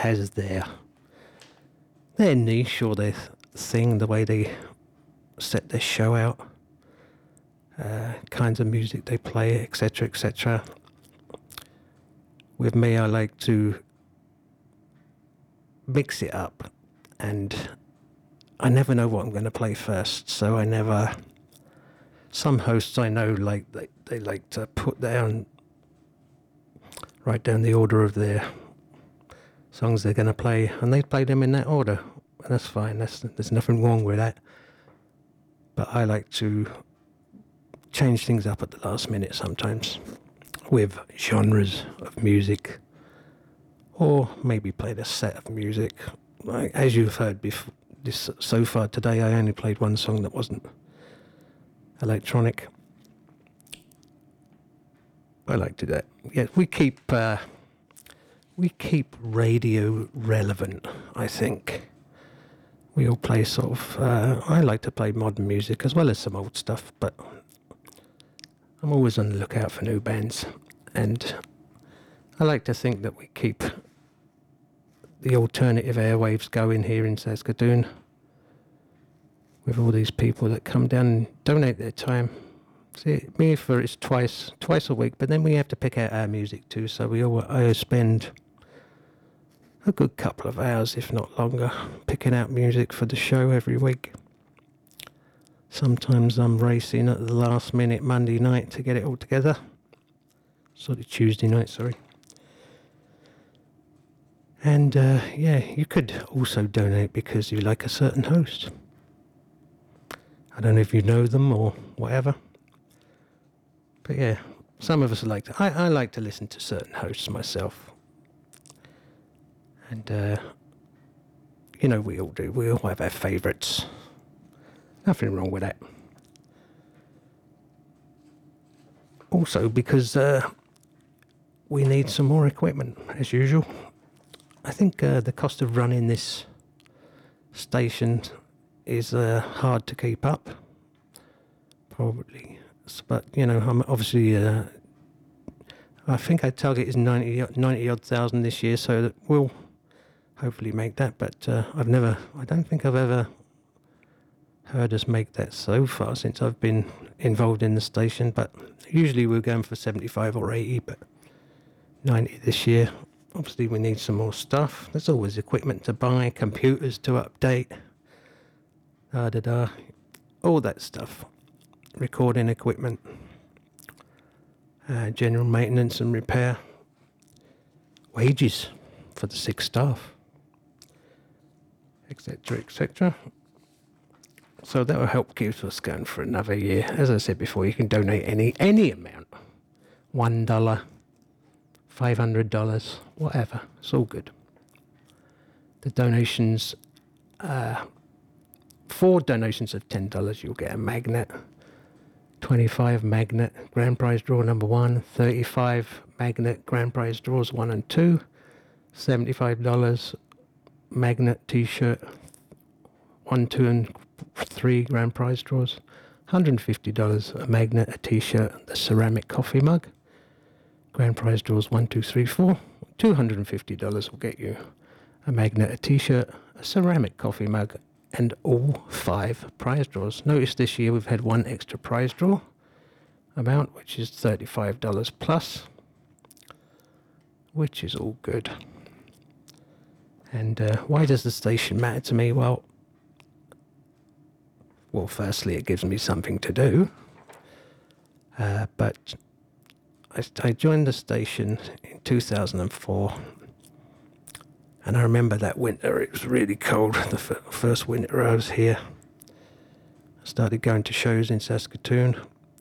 has their niche or their thing, the way they set their show out, kinds of music they play, etc., etc. With me, I like to mix it up, and I never know what I'm going to play first, so I never... Some hosts I know, like they like to write down the order of their songs they're going to play, and they play them in that order, and that's fine. There's nothing wrong with that. But I like to change things up at the last minute sometimes with genres of music, or maybe play a set of music. Like, as you've heard so far today, I only played one song that wasn't electronic. I like to do that. Yeah, we keep radio relevant, I think. We all play sort of... I like to play modern music as well as some old stuff, but I'm always on the lookout for new bands. And I like to think that we keep the alternative airwaves going here in Saskatoon with all these people that come down and donate their time. See, me for it's twice a week, but then we have to pick out our music too, so I spend a good couple of hours, if not longer, picking out music for the show every week. Sometimes I'm racing at the last minute Monday night to get it all together. Sort of Tuesday night, sorry. And you could also donate because you like a certain host. I don't know if you know them or whatever. But yeah, some of us like to... I like to listen to certain hosts myself. And, we all do. We all have our favourites. Nothing wrong with that. Also, because we need some more equipment, as usual. I think the cost of running this station is hard to keep up. Probably. But, I'm obviously... I think our target is 90 odd thousand this year, so that we'll hopefully make that. But I don't think I've ever heard us make that so far since I've been involved in the station. But usually we're going for 75 or 80, but 90 this year. Obviously we need some more stuff. There's always equipment to buy, computers to update, all that stuff. Recording equipment, general maintenance and repair, wages for the 6 staff, etc., etc. So that will help keep us going for another year. As I said before, you can donate any amount. $1, $500, whatever. It's all good. The donations, 4 donations of $10, you'll get a magnet. 25 magnet grand prize draw number 1, 35 magnet grand prize draws 1 and 2, $75 magnet t-shirt 1, 2 and 3 grand prize draws, $150 a magnet, a t-shirt, the ceramic coffee mug, grand prize draws 1, 2, 3, 4, $250 will get you a magnet, a t-shirt, a ceramic coffee mug, and all 5 prize draws. Notice this year we've had 1 extra prize draw amount, which is $35 plus, which is all good. And why does the station matter to me? Well, firstly, it gives me something to do. But I joined the station in 2004. And I remember that winter, it was really cold, the first winter I was here. I started going to shows in Saskatoon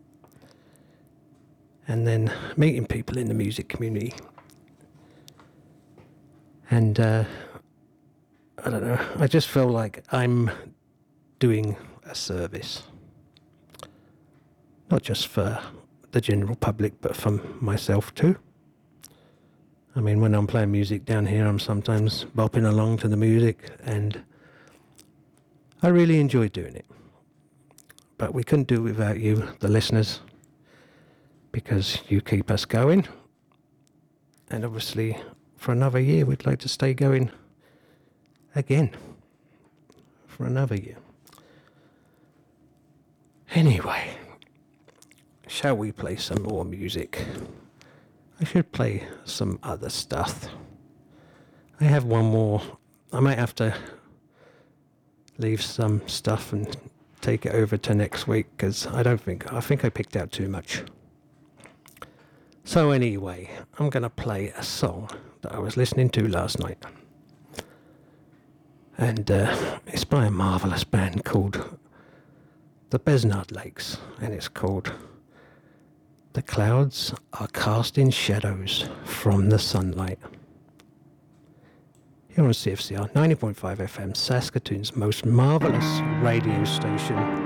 and then meeting people in the music community. And I don't know, I just felt like I'm doing a service. Not just for the general public, but for myself too. I mean, when I'm playing music down here, I'm sometimes bopping along to the music, and I really enjoy doing it. But we couldn't do it without you, the listeners, because you keep us going. And obviously, for another year. We'd like to stay going again for another year. Anyway, shall we play some more music? I should play some other stuff. I have one more. I might have to leave some stuff and take it over to next week because I think I picked out too much. So anyway, I'm going to play a song that I was listening to last night. And it's by a marvellous band called the Besnard Lakes, and it's called The Clouds Are Casting Shadows from the Sunlight. Here on CFCR 90.5 FM, Saskatoon's most marvellous radio station.